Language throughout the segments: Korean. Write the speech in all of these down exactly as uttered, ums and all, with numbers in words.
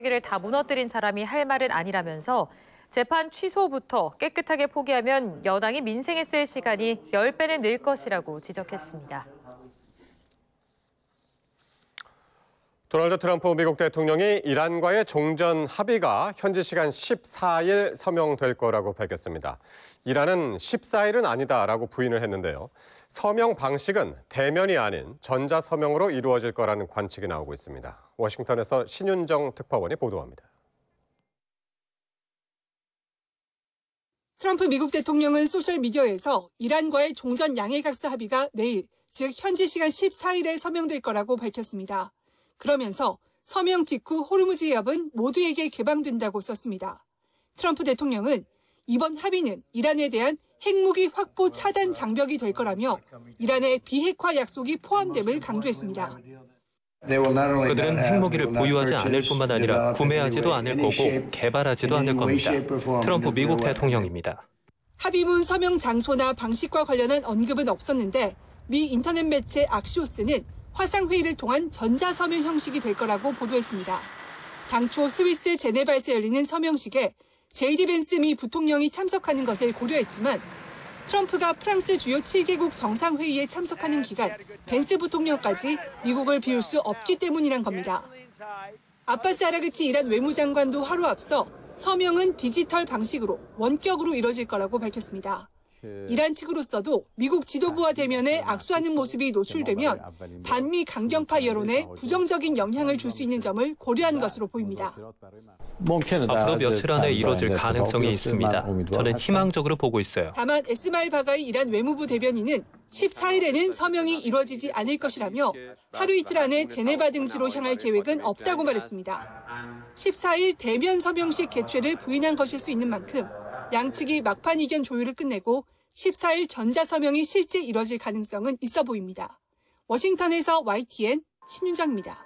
를 다 무너뜨린 사람이 할 말은 아니라면서 재판 취소부터 깨끗하게 포기하면 여당이 민생에 쓸 시간이 십 배는 늘 것이라고 지적했습니다. 도널드 트럼프 미국 대통령이 이란과의 종전 합의가 현지 시간 십사 일 서명될 거라고 밝혔습니다. 이란은 십사 일은 아니다라고 부인을 했는데요. 서명 방식은 대면이 아닌 전자서명으로 이루어질 거라는 관측이 나오고 있습니다. 워싱턴에서 신윤정 특파원이 보도합니다. 트럼프 미국 대통령은 소셜미디어에서 이란과의 종전 양해각서 합의가 내일, 즉 현지 시간 십사 일에 서명될 거라고 밝혔습니다. 그러면서 서명 직후 호르무즈 해협은 모두에게 개방된다고 썼습니다. 트럼프 대통령은 이번 합의는 이란에 대한 핵무기 확보 차단 장벽이 될 거라며 이란의 비핵화 약속이 포함됨을 강조했습니다. 그들은 핵무기를 보유하지 않을 뿐만 아니라 구매하지도 않을 거고 개발하지도 않을 겁니다. 트럼프 미국 대통령입니다. 합의문 서명 장소나 방식과 관련한 언급은 없었는데 미 인터넷 매체 악시오스는 화상회의를 통한 전자서명 형식이 될 거라고 보도했습니다. 당초 스위스 제네바에서 열리는 서명식에 제이디 벤스 미 부통령이 참석하는 것을 고려했지만 트럼프가 프랑스 주요 칠 개국 정상회의에 참석하는 기간 벤스 부통령까지 미국을 비울 수 없기 때문이란 겁니다. 아바스 아라그치 이란 외무장관도 하루 앞서 서명은 디지털 방식으로 원격으로 이뤄질 거라고 밝혔습니다. 이란 측으로서도 미국 지도부와 대면에 악수하는 모습이 노출되면 반미 강경파 여론에 부정적인 영향을 줄 수 있는 점을 고려한 것으로 보입니다. 앞으로 며칠 안에 이뤄질 가능성이 있습니다. 저는 희망적으로 보고 있어요. 다만 에스마일 바가이 이란 외무부 대변인은 십사 일에는 서명이 이루어지지 않을 것이라며 하루 이틀 안에 제네바 등지로 향할 계획은 없다고 말했습니다. 십사 일 대면 서명식 개최를 부인한 것일 수 있는 만큼 양측이 막판 이견 조율을 끝내고 십사 일 전자서명이 실제 이뤄질 가능성은 있어 보입니다. 워싱턴에서 와이티엔 신윤정입니다.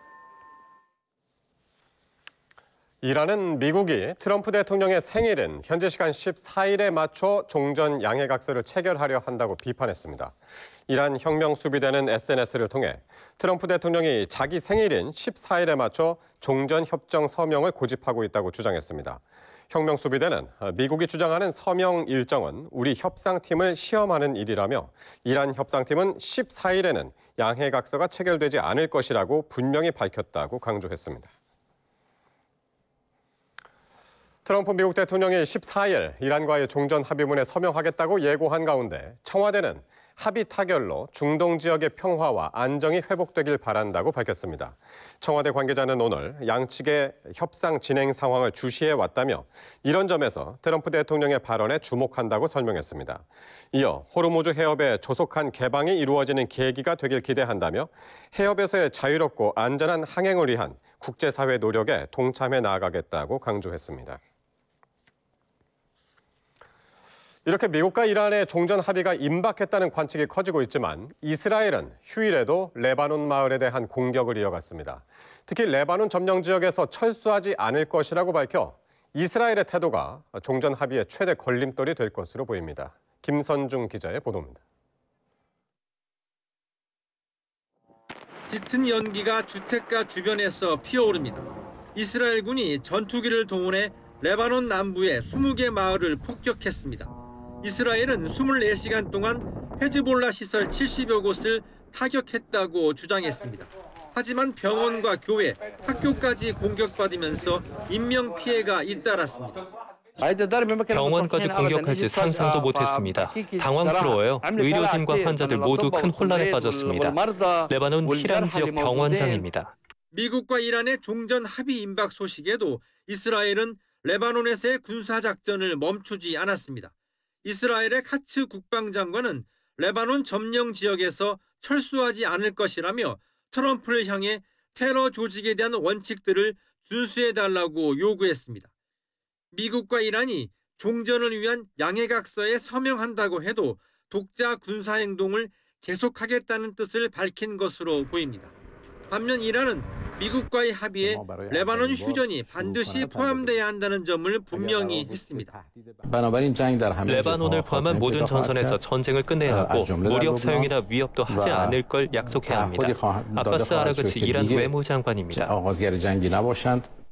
이란은 미국이 트럼프 대통령의 생일인 현지 시간 십사 일에 맞춰 종전 양해각서를 체결하려 한다고 비판했습니다. 이란 혁명수비대는 에스엔에스를 통해 트럼프 대통령이 자기 생일인 십사 일에 맞춰 종전협정 서명을 고집하고 있다고 주장했습니다. 혁명수비대는 미국이 주장하는 서명 일정은 우리 협상팀을 시험하는 일이라며 이란 협상팀은 십사 일에는 양해각서가 체결되지 않을 것이라고 분명히 밝혔다고 강조했습니다. 트럼프 미국 대통령이 십사 일 이란과의 종전 합의문에 서명하겠다고 예고한 가운데 청와대는 합의 타결로 중동 지역의 평화와 안정이 회복되길 바란다고 밝혔습니다. 청와대 관계자는 오늘 양측의 협상 진행 상황을 주시해 왔다며 이런 점에서 트럼프 대통령의 발언에 주목한다고 설명했습니다. 이어 호르무즈 해협의 조속한 개방이 이루어지는 계기가 되길 기대한다며 해협에서의 자유롭고 안전한 항행을 위한 국제사회 노력에 동참해 나아가겠다고 강조했습니다. 이렇게 미국과 이란의 종전 합의가 임박했다는 관측이 커지고 있지만 이스라엘은 휴일에도 레바논 마을에 대한 공격을 이어갔습니다. 특히 레바논 점령 지역에서 철수하지 않을 것이라고 밝혀 이스라엘의 태도가 종전 합의의 최대 걸림돌이 될 것으로 보입니다. 김선중 기자의 보도입니다. 짙은 연기가 주택가 주변에서 피어오릅니다. 이스라엘군이 전투기를 동원해 레바논 남부의 이십 개 마을을 폭격했습니다. 이스라엘은 이십사 시간 동안 헤즈볼라 시설 칠십여 곳을 타격했다고 주장했습니다. 하지만 병원과 교회, 학교까지 공격받으면서 인명피해가 잇따랐습니다. 병원까지 공격할지 상상도 못했습니다. 당황스러워요. 의료진과 환자들 모두 큰 혼란에 빠졌습니다. 레바논 히란 지역 병원장입니다. 미국과 이란의 종전 합의 임박 소식에도 이스라엘은 레바논에서의 군사작전을 멈추지 않았습니다. 이스라엘의 카츠 국방장관은 레바논 점령 지역에서 철수하지 않을 것이라며 트럼프를 향해 테러 조직에 대한 원칙들을 준수해달라고 요구했습니다. 미국과 이란이 종전을 위한 양해각서에 서명한다고 해도 독자 군사행동을 계속하겠다는 뜻을 밝힌 것으로 보입니다. 반면 이란은 미국과의 합의에 레바논 휴전이 반드시 포함돼야 한다는 점을 분명히 했습니다. 레바논을 포함한 모든 전선에서 전쟁을 끝내야 하고 무력 사용이나 위협도 하지 않을 걸 약속해야 합니다. 아바스 아라그치 이란 외무장관입니다.